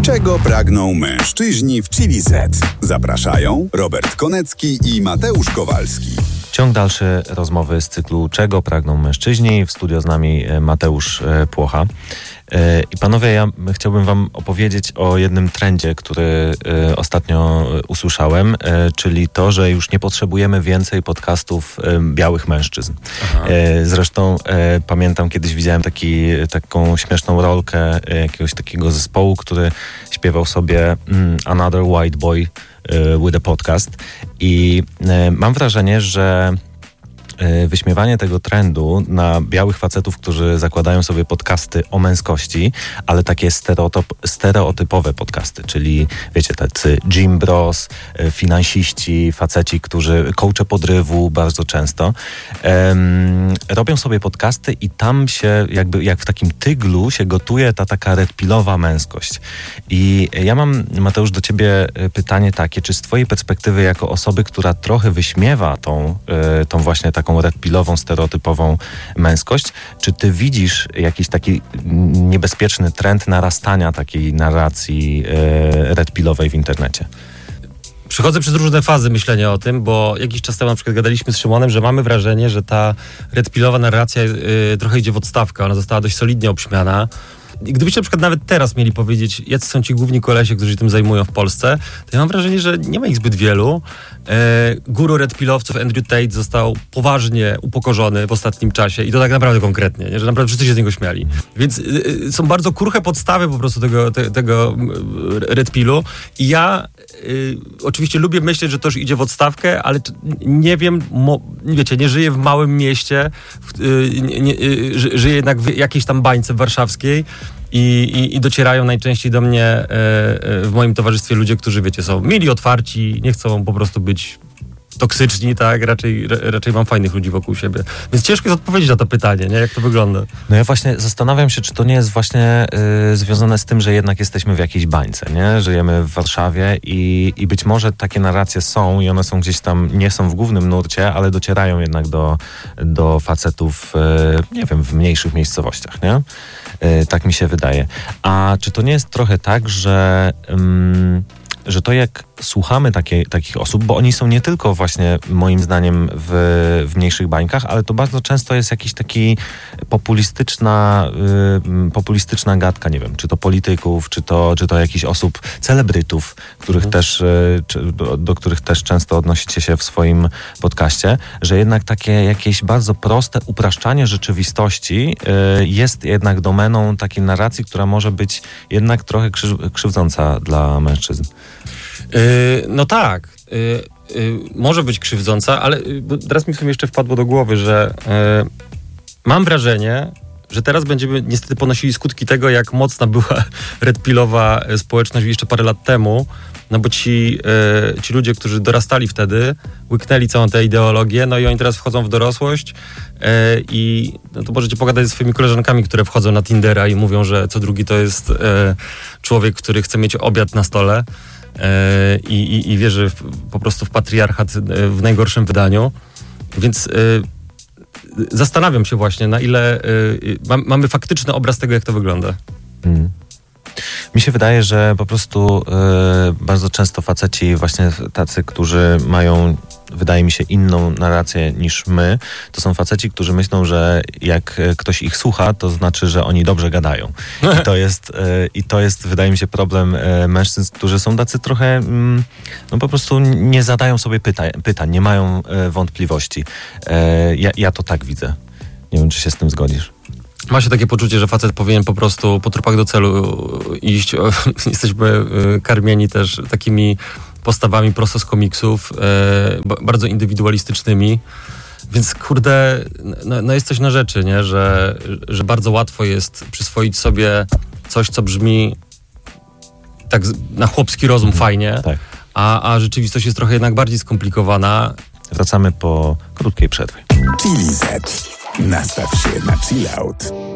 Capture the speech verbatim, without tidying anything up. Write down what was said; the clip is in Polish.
Czego pragną mężczyźni w Chili Z? Zapraszają Robert Konecki i Mateusz Kowalski. Ciąg dalszy rozmowy z cyklu Czego pragną mężczyźni. W studio z nami Mateusz Płocha. I panowie, ja chciałbym wam opowiedzieć o jednym trendzie, który ostatnio usłyszałem, czyli to, że już nie potrzebujemy więcej podcastów białych mężczyzn. Aha. Zresztą pamiętam, kiedyś widziałem taki, taką śmieszną rolkę jakiegoś takiego zespołu, który śpiewał sobie Another White Boy with a Podcast i mam wrażenie, że wyśmiewanie tego trendu na białych facetów, którzy zakładają sobie podcasty o męskości, ale takie stereotyp, stereotypowe podcasty, czyli wiecie, tacy gym bros, finansiści, faceci, którzy coache podrywu bardzo często, um, robią sobie podcasty i tam się jakby jak w takim tyglu się gotuje ta taka redpilowa męskość. I ja mam, Mateusz, do ciebie pytanie takie, czy z twojej perspektywy jako osoby, która trochę wyśmiewa tą, tą właśnie taką redpilową, stereotypową męskość, czy ty widzisz jakiś taki niebezpieczny trend narastania takiej narracji e, redpilowej w internecie? Przychodzę przez różne fazy myślenia o tym, bo jakiś czas temu na przykład gadaliśmy z Szymonem, że mamy wrażenie, że ta redpilowa narracja y, trochę idzie w odstawkę. Ona została dość solidnie obśmiana. I gdybyście na przykład nawet teraz mieli powiedzieć, jacy są ci główni kolesie, którzy się tym zajmują w Polsce, to ja mam wrażenie, że nie ma ich zbyt wielu. E, guru redpilowców Andrew Tate został poważnie upokorzony w ostatnim czasie i to tak naprawdę konkretnie, nie? Że naprawdę wszyscy się z niego śmiali. Więc y, są bardzo kruche podstawy po prostu tego, te, tego redpilu i ja y, oczywiście lubię myśleć, że to już idzie w odstawkę, ale t- nie wiem, mo, wiecie, nie żyję w małym mieście, y, nie, nie, y, żyję jednak w jakiejś tam bańce warszawskiej. I, i, I docierają najczęściej do mnie e, e, w moim towarzystwie ludzie, którzy, wiecie, są mili, otwarci, nie chcą po prostu być toksyczni, tak? Raczej, raczej mam fajnych ludzi wokół siebie. Więc ciężko jest odpowiedzieć na to pytanie, nie? Jak to wygląda. No ja właśnie zastanawiam się, czy to nie jest właśnie y, związane z tym, że jednak jesteśmy w jakiejś bańce, nie? Żyjemy w Warszawie i, i być może takie narracje są i one są gdzieś tam, nie są w głównym nurcie, ale docierają jednak do, do facetów, y, nie wiem, w mniejszych miejscowościach, nie? Y, tak mi się wydaje. A czy to nie jest trochę tak, że... Ym, że to jak słuchamy takie, takich osób, bo oni są nie tylko właśnie moim zdaniem w, w mniejszych bańkach, ale to bardzo często jest jakiś taki populistyczna, y, populistyczna gadka, nie wiem, czy to polityków, czy to, czy to jakichś osób, celebrytów, których mhm. też, y, czy, do, do których też często odnosicie się w swoim podcaście, że jednak takie jakieś bardzo proste upraszczanie rzeczywistości y, jest jednak domeną takiej narracji, która może być jednak trochę krzyw, krzywdząca dla mężczyzn. Yy, no tak, yy, yy, może być krzywdząca, ale yy, teraz mi sobie jeszcze wpadło do głowy, że yy, mam wrażenie, że teraz będziemy niestety ponosili skutki tego, jak mocna była redpilowa społeczność jeszcze parę lat temu, no bo ci, yy, ci ludzie, którzy dorastali wtedy, łyknęli całą tę ideologię, no i oni teraz wchodzą w dorosłość yy, i no to możecie pogadać ze swoimi koleżankami, które wchodzą na Tindera i mówią, że co drugi to jest yy, człowiek, który chce mieć obiad na stole. I, i, i wierzy w, po prostu w patriarchat w najgorszym wydaniu. Więc y, zastanawiam się właśnie, na ile y, mam, mamy faktyczny obraz tego, jak to wygląda. Hmm. Mi się wydaje, że po prostu y, bardzo często faceci właśnie tacy, którzy mają, wydaje mi się, inną narrację niż my, to są faceci, którzy myślą, że jak ktoś ich słucha, to znaczy, że oni dobrze gadają. I to jest, y, i to jest wydaje mi się, problem y, mężczyzn, którzy są tacy trochę, y, no po prostu nie zadają sobie pytań, pytań nie mają y, wątpliwości. Y, ja, ja to tak widzę. Nie wiem, czy się z tym zgodzisz. Ma się takie poczucie, że facet powinien po prostu po trupach do celu iść. Jesteśmy karmieni też takimi postawami prosto z komiksów, bardzo indywidualistycznymi. Więc kurde, no, no jest coś na rzeczy, nie? Że, że bardzo łatwo jest przyswoić sobie coś, co brzmi tak na chłopski rozum mhm, fajnie, tak. a, a rzeczywistość jest trochę jednak bardziej skomplikowana. Wracamy po krótkiej przerwie. Chili Z. Nastaw się na chill out.